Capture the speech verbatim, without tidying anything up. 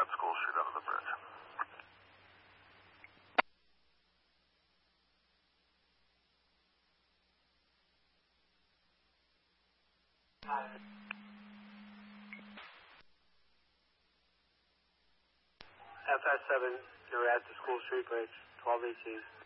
at School Street under the bridge. F S seven, you're at the School Street Bridge, twelve eighteen.